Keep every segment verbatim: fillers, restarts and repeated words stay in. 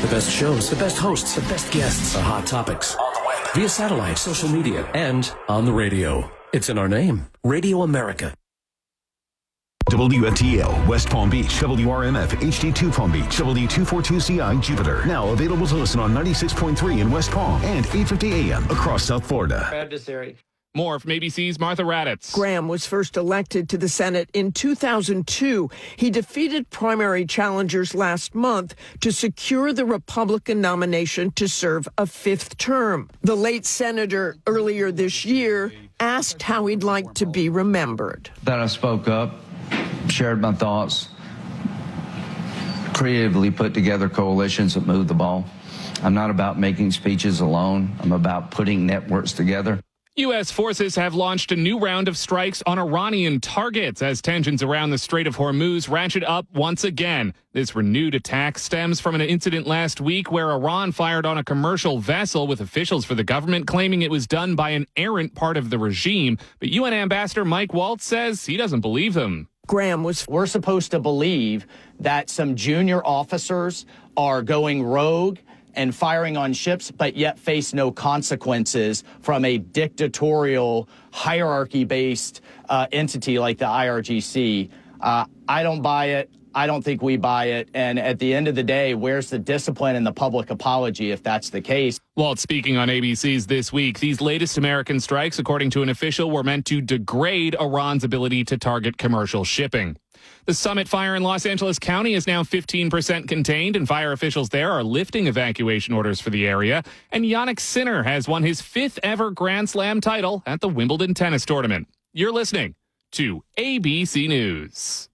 The best shows, the best hosts, the best guests, the hot topics. On the web, via satellite, social media, and on the radio. It's in our name. Radio America. W F T L, West Palm Beach, W R M F, H D two Palm Beach, W two forty-two C I, Jupiter. Now available to listen on ninety-six point three in West Palm and eight fifty A M across South Florida. Adversary. More from A B C's Martha Raddatz. Graham was first elected to the Senate in two thousand two. He defeated primary challengers last month to secure the Republican nomination to serve a fifth term. The late senator earlier this year asked how he'd like to be remembered. That I spoke up, shared my thoughts, creatively put together coalitions that move the ball. I'm not about making speeches alone. I'm about putting networks together. U S forces have launched a new round of strikes on Iranian targets as tensions around the Strait of Hormuz ratchet up once again. This renewed attack stems from an incident last week where Iran fired on a commercial vessel, with officials for the government claiming it was done by an errant part of the regime. But U N Ambassador Mike Waltz says he doesn't believe them. Graham was... We're supposed to believe that some junior officers are going rogue and firing on ships, but yet face no consequences from a dictatorial, hierarchy-based uh, entity like the I R G C. Uh, I don't buy it. I don't think we buy it. And at the end of the day, where's the discipline and the public apology if that's the case? Walt speaking on A B C's This Week. These latest American strikes, according to an official, were meant to degrade Iran's ability to target commercial shipping. The Summit fire in Los Angeles County is now fifteen percent contained, and fire officials there are lifting evacuation orders for the area. And Jannik Sinner has won his fifth ever Grand Slam title at the Wimbledon tennis tournament. You're listening to A B C News.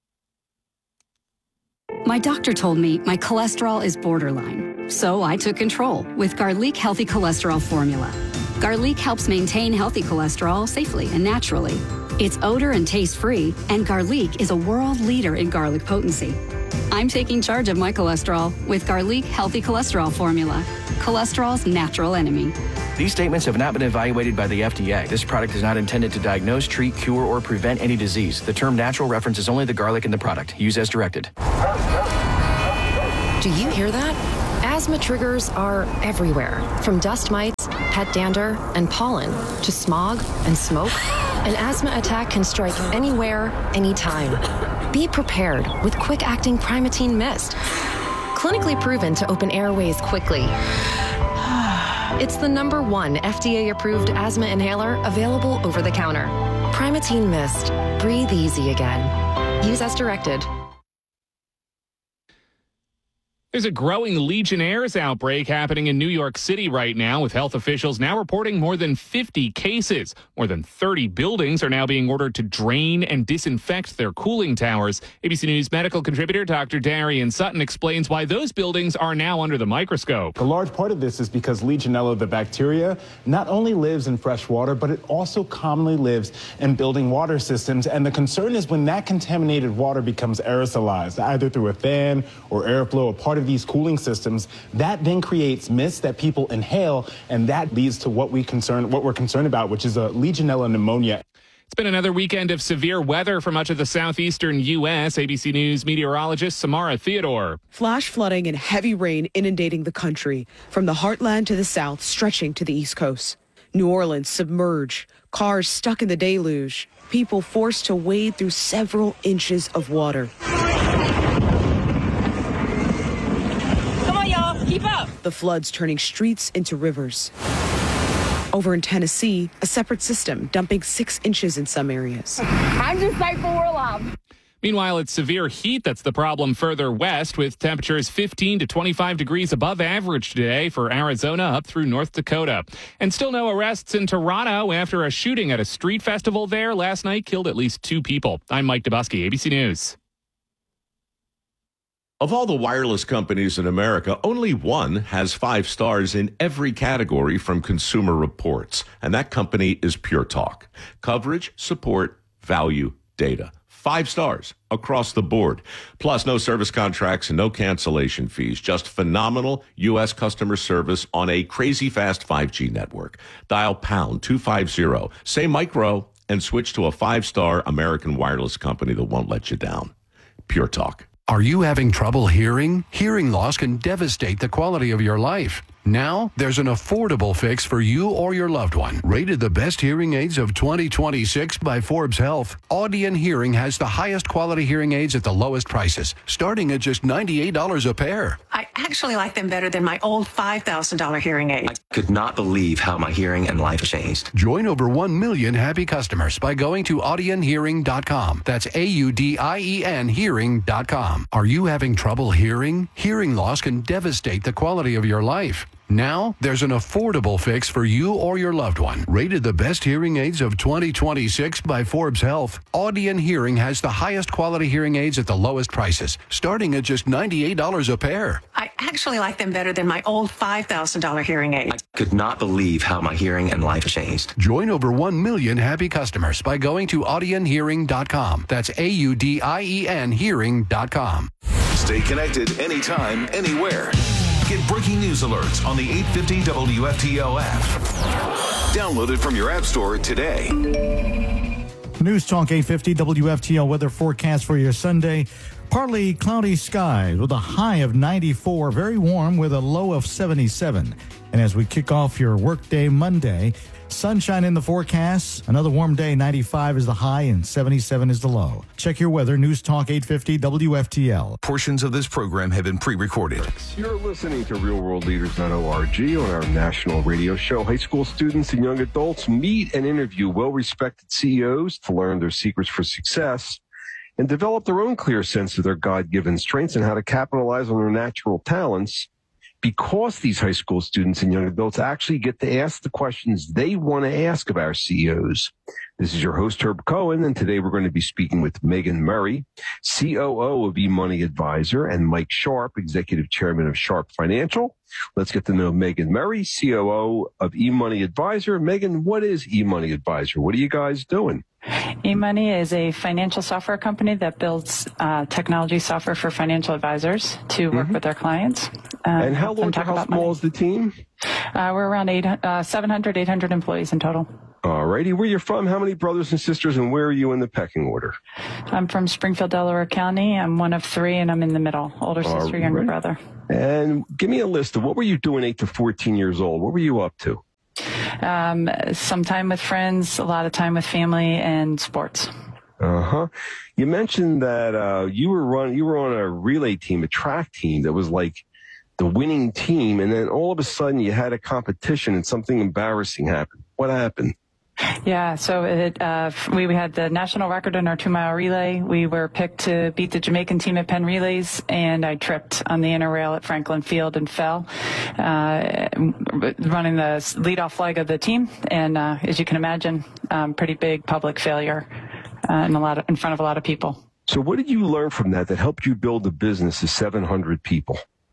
My doctor told me my cholesterol is borderline, so I took control with Garlic Healthy Cholesterol Formula. Garlic helps maintain healthy cholesterol safely and naturally. It's odor and taste-free, and Garlic is a world leader in garlic potency. I'm taking charge of my cholesterol with Garlic Healthy Cholesterol Formula, cholesterol's natural enemy. These statements have not been evaluated by the F D A. This product is not intended to diagnose, treat, cure, or prevent any disease. The term natural references only the garlic in the product. Use as directed. Do you hear that? Asthma triggers are everywhere, from dust mites, pet dander, and pollen, to smog and smoke. An asthma attack can strike anywhere, anytime. Be prepared with quick-acting Primatene Mist. Clinically proven to open airways quickly. It's the number one F D A-approved asthma inhaler available over the counter. Primatene Mist. Breathe easy again. Use as directed. There's a growing Legionnaires outbreak happening in New York City right now, with health officials now reporting more than fifty cases. More than thirty buildings are now being ordered to drain and disinfect their cooling towers. A B C News medical contributor Doctor Darian Sutton explains why those buildings are now under the microscope. A large part of this is because Legionella, the bacteria, not only lives in fresh water, but it also commonly lives in building water systems. And the concern is when that contaminated water becomes aerosolized, either through a fan or airflow or part of these cooling systems, that then creates mist that people inhale, and that leads to what we concern, what we're concerned about, which is a Legionella pneumonia. It's been another weekend of severe weather for much of the southeastern U S. A B C News meteorologist Samara Theodore. Flash flooding and heavy rain inundating the country, from the heartland to the south, stretching to the East Coast. New Orleans submerged, cars stuck in the deluge, people forced to wade through several inches of water. Keep up. The floods turning streets into rivers. Over in Tennessee, a separate system dumping six inches in some areas. I'm just thankful we're alive. Meanwhile, it's severe heat that's the problem further west, with temperatures fifteen to twenty-five degrees above average today for Arizona up through North Dakota. And still no arrests in Toronto after a shooting at a street festival there last night killed at least two people. I'm Mike Dubusky, A B C News. Of all the wireless companies in America, only one has five stars in every category from Consumer Reports, and that company is Pure Talk. Coverage, support, value, data. Five stars across the board. Plus, no service contracts and no cancellation fees. Just phenomenal U S customer service on a crazy fast five G network. Dial pound two fifty, say micro, and switch to a five-star American wireless company that won't let you down. Pure Talk. Are you having trouble hearing? Hearing loss can devastate the quality of your life. Now, there's an affordable fix for you or your loved one. Rated the best hearing aids of twenty twenty-six by Forbes Health, Audion Hearing has the highest quality hearing aids at the lowest prices, starting at just ninety-eight dollars a pair. I actually like them better than my old five thousand dollars hearing aid. I could not believe how my hearing and life changed. Join over one million happy customers by going to audion hearing dot com. That's A U D I E N hearing dot com. Are you having trouble hearing? Hearing loss can devastate the quality of your life. Now, there's an affordable fix for you or your loved one. Rated the best hearing aids of twenty twenty-six by Forbes Health, Audion Hearing has the highest quality hearing aids at the lowest prices, starting at just ninety-eight dollars a pair. I actually like them better than my old five thousand dollars hearing aid. I could not believe how my hearing and life changed. Join over one million happy customers by going to audion hearing dot com. That's A U D I E N hearing dot com. Stay connected anytime, anywhere. Get breaking news alerts on the eight fifty W F T L app. Download it from your app store today. News Talk eight fifty W F T L weather forecast for your Sunday. Partly cloudy skies with a high of ninety-four, very warm with a low of seventy-seven. And as we kick off your workday Monday, sunshine in the forecast. Another warm day, ninety-five is the high and seventy-seven is the low. Check your weather, News Talk eight fifty W F T L. Portions of this program have been pre-recorded. You're listening to real world leaders dot org on our national radio show. High school students and young adults meet and interview well-respected C E Os to learn their secrets for success and develop their own clear sense of their God-given strengths and how to capitalize on their natural talents. Because these high school students and young adults actually get to ask the questions they want to ask of our C E Os. This is your host, Herb Cohen, and today we're going to be speaking with Megan Murray, C O O of eMoney Advisor, and Mike Sharp, Executive Chairman of Sharp Financial. Let's get to know Megan Murray, C O O of eMoney Advisor. Megan, what is eMoney Advisor? What are you guys doing? eMoney is a financial software company that builds uh, technology software for financial advisors to work Mm-hmm. with their clients. Uh, and how large or how small is the team? Uh, we're around eight, uh, seven hundred, eight hundred employees in total. All righty. Where you're from, how many brothers and sisters, and where are you in the pecking order? I'm from Springfield, Delaware County. I'm one of three, and I'm in the middle. Older All sister, younger right. brother. And give me a list of what were you doing eight to fourteen years old? What were you up to? Um, some time with friends, a lot of time with family, and sports. Uh-huh. You mentioned that uh, you were run, you were on a relay team, a track team that was like the winning team, and then all of a sudden you had a competition and something embarrassing happened. What happened? Yeah, so it, uh, we, we had the national record in our two-mile relay. We were picked to beat the Jamaican team at Penn Relays, and I tripped on the inner rail at Franklin Field and fell, uh, running the leadoff leg of the team. And uh, as you can imagine, um, pretty big public failure uh, in a lot of, in front of a lot of people. So what did you learn from that that helped you build a business of seven hundred people?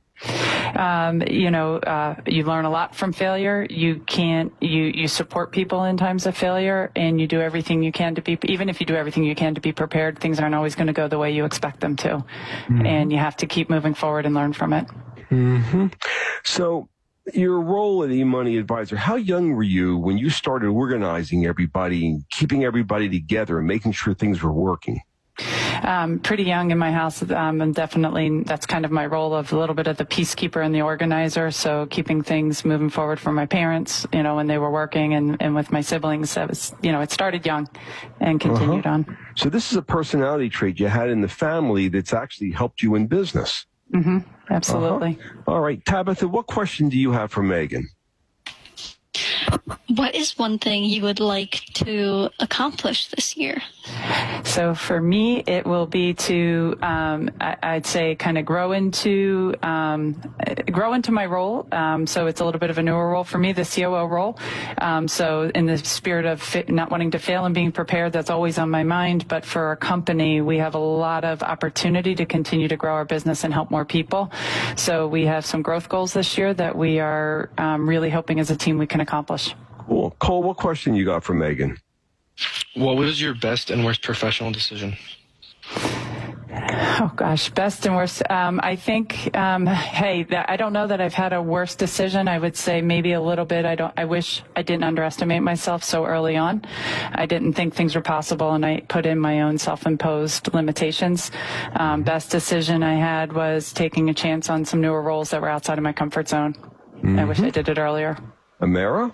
Um, you know, uh, you learn a lot from failure. You can't, you, you support people in times of failure, and you do everything you can to be, even if you do everything you can to be prepared, things aren't always going to go the way you expect them to. Mm-hmm. And you have to keep moving forward and learn from it. Mm-hmm. So your role at eMoney Advisor, how young were you when you started organizing everybody and keeping everybody together and making sure things were working? Um, pretty young in my house, um, and definitely that's kind of my role of a little bit of the peacekeeper and the organizer. So keeping things moving forward for my parents, you know, when they were working, and, and with my siblings, that was, you know, it started young and continued uh-huh. on. So this is a personality trait you had in the family that's actually helped you in business. Mm-hmm. Absolutely. Uh-huh. All right, Tabitha, what question do you have for Megan? What is one thing you would like to accomplish this year? So for me, it will be to, um, I, I'd say, kind of grow into, um, grow into my role. Um, so it's a little bit of a newer role for me, the C O O role. Um, so in the spirit of fit, not wanting to fail and being prepared, that's always on my mind. But for our company, we have a lot of opportunity to continue to grow our business and help more people. So we have some growth goals this year that we are um, really hoping as a team we can accomplish. Cool. Cole, what question you got for Megan? What was your best and worst professional decision? Oh gosh, best and worst. Um, I think, um, hey, that, I don't know that I've had a worse decision. I would say maybe a little bit. I don't. I wish I didn't underestimate myself so early on. I didn't think things were possible, and I put in my own self-imposed limitations. Um, best decision I had was taking a chance on some newer roles that were outside of my comfort zone. Mm-hmm. I wish I did it earlier. Amara?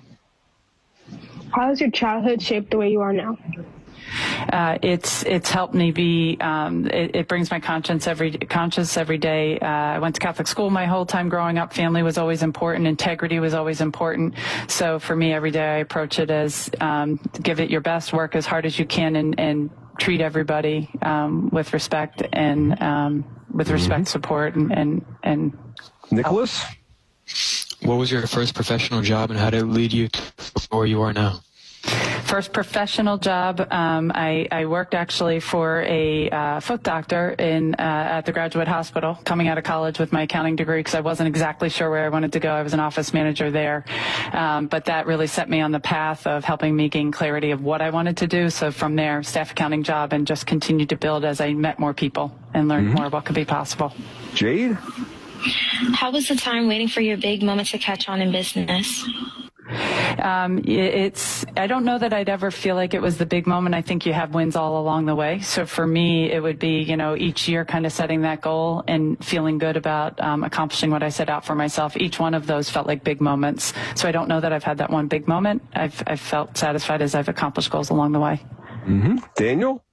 How has your childhood shaped the way you are now? Uh, it's it's helped me be. Um, it, it brings my conscience every conscience every day. Uh, I went to Catholic school my whole time growing up. Family was always important. Integrity was always important. So for me, every day I approach it as um, give it your best, work as hard as you can, and, and treat everybody um, with respect and um, with respect, mm-hmm. support, and and, and Nicholas. Help. What was your first professional job, and how did it lead you to where you are now? First professional job, um, I, I worked actually for a uh, foot doctor in uh, at the Graduate Hospital coming out of college with my accounting degree because I wasn't exactly sure where I wanted to go. I was an office manager there. Um, but that really set me on the path of helping me gain clarity of what I wanted to do. So from there, staff accounting job, and just continued to build as I met more people and learned mm-hmm. more of what could be possible. Jade? How was the time waiting for your big moment to catch on in business? Um, it's, I don't know that I'd ever feel like it was the big moment. I think you have wins all along the way. So for me, it would be, you know, each year kind of setting that goal and feeling good about um, accomplishing what I set out for myself. Each one of those felt like big moments. So I don't know that I've had that one big moment. I've, I've felt satisfied as I've accomplished goals along the way. Mm-hmm. Daniel?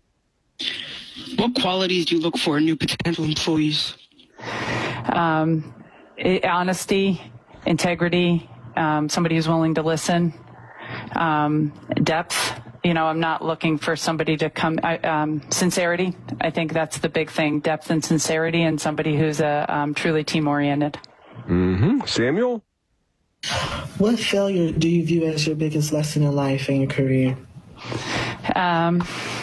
What qualities do you look for in new potential employees? Um, it, honesty, integrity, Um, somebody who's willing to listen, um, depth. You know, I'm not looking for somebody to come, I, um, sincerity. I think that's the big thing, depth and sincerity, and somebody who's uh, um, truly team-oriented. Mm-hmm. Samuel? What failure do you view as your biggest lesson in life and your career? Um,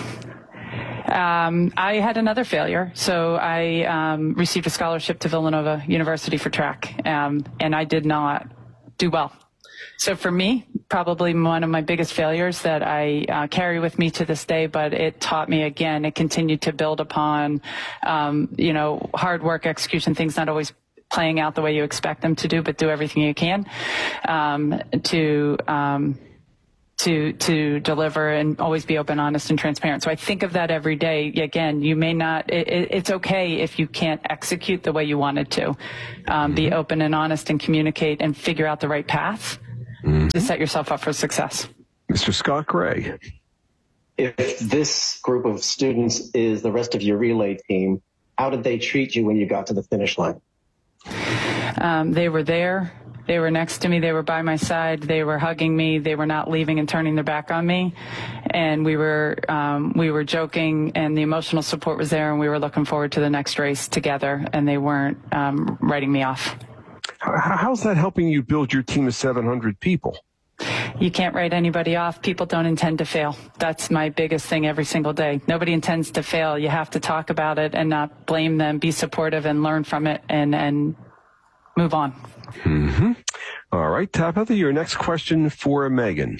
um, I had another failure. So I um, received a scholarship to Villanova University for track, um, and I did not do well. So for me, probably one of my biggest failures that I uh, carry with me to this day, but it taught me again, it continued to build upon, um, you know, hard work, execution, things not always playing out the way you expect them to do, but do everything you can um, to um, to to deliver and always be open, honest, and transparent. So I think of that every day. Again, you may not, it, it's okay if you can't execute the way you wanted to. Um, mm-hmm. Be open and honest and communicate and figure out the right path mm-hmm. to set yourself up for success. Mister Scott Gray. If this group of students is the rest of your relay team, how did they treat you when you got to the finish line? Um, they were there. They were next to me. They were by my side. They were hugging me. They were not leaving and turning their back on me. And we were um, we were joking, and the emotional support was there, and we were looking forward to the next race together, and they weren't um, writing me off. How's that helping you build your team of seven hundred people? You can't write anybody off. People don't intend to fail. That's my biggest thing every single day. Nobody intends to fail. You have to talk about it and not blame them, be supportive and learn from it, and, and move on. Mm-hmm. All right, Tabitha, your next question for Megan.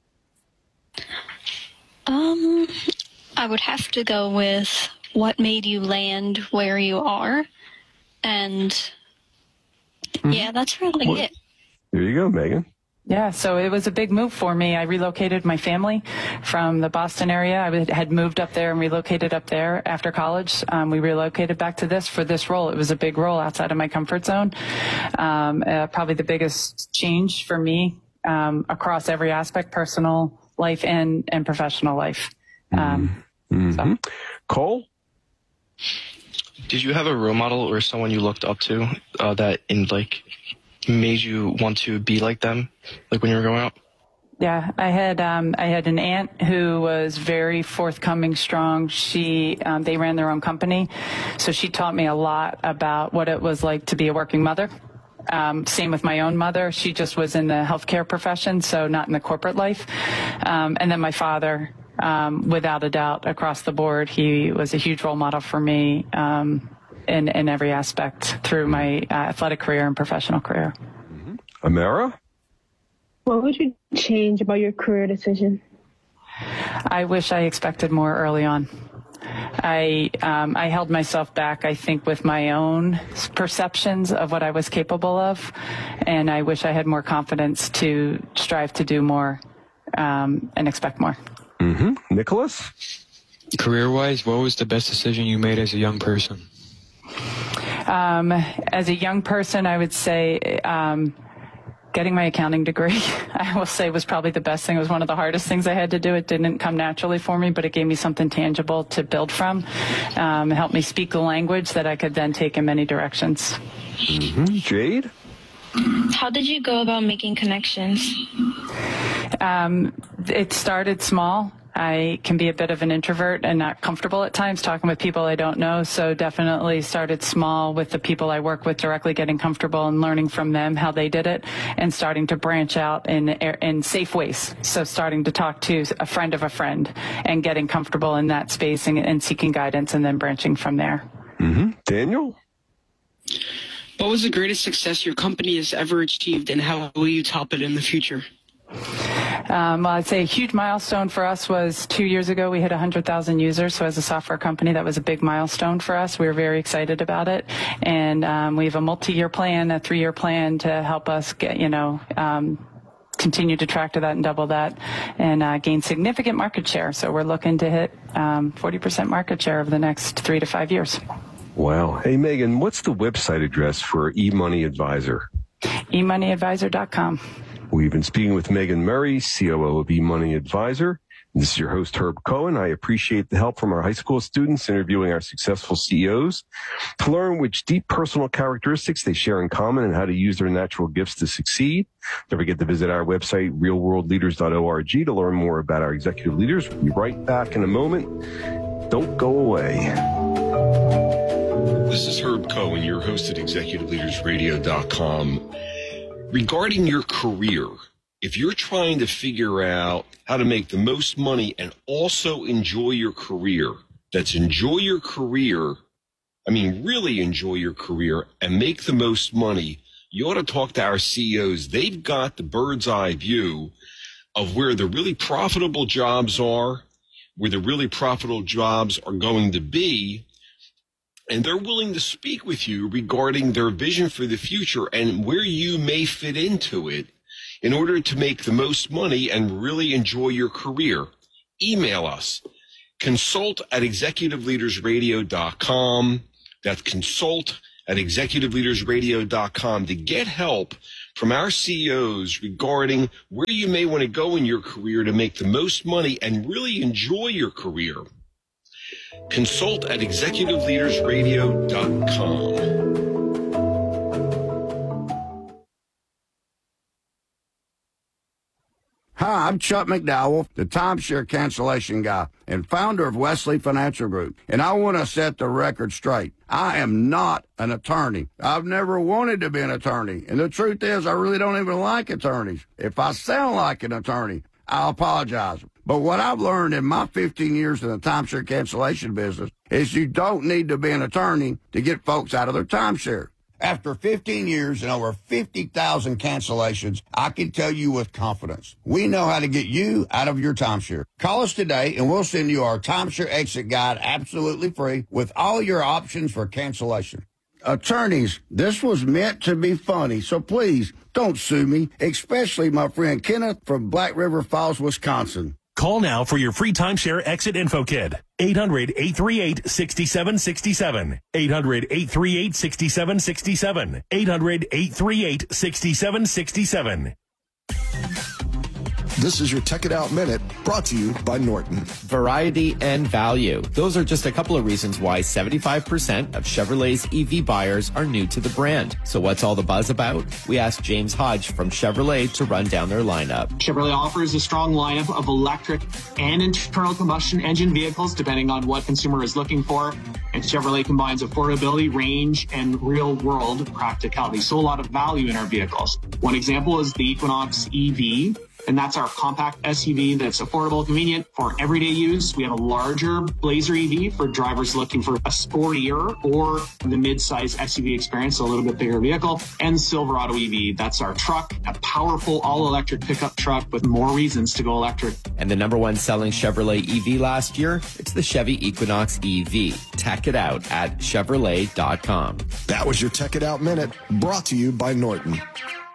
Um, I would have to go with what made you land where you are. And mm-hmm. yeah, that's really well, it. There you go, Megan. Yeah, so it was a big move for me. I relocated my family from the Boston area. I had moved up there and relocated up there after college. Um, we relocated back to this for this role. It was a big role outside of my comfort zone. Um, uh, probably the biggest change for me um, across every aspect, personal life and, and professional life. Um, mm-hmm. so. Cole? Did you have a role model or someone you looked up to uh, that in like made you want to be like them, like when you were growing up? Yeah, I had um, I had an aunt who was very forthcoming, strong. She um, they ran their own company, so she taught me a lot about what it was like to be a working mother. Um, same with my own mother. She just was in the healthcare profession, so not in the corporate life. Um, and then my father, um, without a doubt, across the board, he was a huge role model for me. Um, In, in every aspect through my uh, athletic career and professional career. Mm-hmm. Amara? What would you change about your career decision? I wish I expected more early on. I um, I held myself back, I think, with my own perceptions of what I was capable of, and I wish I had more confidence to strive to do more um, and expect more. Mm-hmm. Nicholas? Career-wise, what was the best decision you made as a young person? Um, as a young person, I would say um, getting my accounting degree, I will say, was probably the best thing. It was one of the hardest things I had to do. It didn't come naturally for me, but it gave me something tangible to build from. Um, it helped me speak the language that I could then take in many directions. Mm-hmm. Jade? How did you go about making connections? Um, it started small. I can be a bit of an introvert and not comfortable at times talking with people I don't know. So definitely started small with the people I work with directly, getting comfortable and learning from them how they did it, and starting to branch out in in safe ways. So starting to talk to a friend of a friend and getting comfortable in that space and, and seeking guidance, and then branching from there. Mm-hmm. Daniel? What was the greatest success your company has ever achieved, and how will you top it in the future? Um, well, I'd say a huge milestone for us was two years ago. We hit one hundred thousand users. So as a software company, that was a big milestone for us. We were very excited about it. And um, we have a multi-year plan, a three-year plan to help us get, you know, um, continue to track to that and double that, and uh, gain significant market share. So we're looking to hit um, forty percent market share over the next three to five years. Wow. Hey, Megan, what's the website address for eMoney Advisor? e money advisor dot com. We've been speaking with Megan Murray, C O O of eMoney Advisor. This is your host, Herb Cohen. I appreciate the help from our high school students interviewing our successful C E Os to learn which deep personal characteristics they share in common and how to use their natural gifts to succeed. Don't forget to visit our website, real world leaders dot org, to learn more about our executive leaders. We'll be right back in a moment. Don't go away. This is Herb Cohen, your host at executive leaders radio dot com. Regarding your career, if you're trying to figure out how to make the most money and also enjoy your career, that's enjoy your career, I mean, really enjoy your career and make the most money, you ought to talk to our C E Os. They've got the bird's eye view of where the really profitable jobs are, where the really profitable jobs are going to be, and they're willing to speak with you regarding their vision for the future and where you may fit into it in order to make the most money and really enjoy your career. Email us, consult at executive leaders radio dot com. That's consult at executive leaders radio dot com to get help from our C E Os regarding where you may want to go in your career to make the most money and really enjoy your career. Consult at executive leaders radio dot com. Hi, I'm Chuck McDowell, the timeshare cancellation guy and founder of Wesley Financial Group, and I want to set the record straight. I am not an attorney. I've never wanted to be an attorney, and the truth is I really don't even like attorneys. If I sound like an attorney, I apologize. But what I've learned in my fifteen years in the timeshare cancellation business is you don't need to be an attorney to get folks out of their timeshare. After fifteen years and over fifty thousand cancellations, I can tell you with confidence, we know how to get you out of your timeshare. Call us today and we'll send you our timeshare exit guide absolutely free with all your options for cancellation. Attorneys, this was meant to be funny, so please don't sue me, especially my friend Kenneth from Black River Falls, Wisconsin. Call now for your free timeshare exit info kit. eight hundred, eight three eight, six seven six seven. eight hundred, eight three eight, six seven six seven. eight hundred, eight three eight, six seven six seven. This is your Tech It Out Minute, brought to you by Norton. Variety and value. Those are just a couple of reasons why seventy-five percent of Chevrolet's E V buyers are new to the brand. So what's all the buzz about? We asked James Hodge from Chevrolet to run down their lineup. Chevrolet offers a strong lineup of electric and internal combustion engine vehicles, depending on what consumer is looking for. And Chevrolet combines affordability, range, and real-world practicality. So a lot of value in our vehicles. One example is the Equinox E V. and that's our compact S U V that's affordable, convenient for everyday use. We have a larger Blazer E V for drivers looking for a sportier or the mid-size S U V experience, so a little bit bigger vehicle, and Silverado E V. That's our truck, a powerful all-electric pickup truck with more reasons to go electric. And the number one selling Chevrolet E V last year, it's the Chevy Equinox E V. Tech it out at Chevrolet dot com. That was your Tech It Out Minute, brought to you by Norton.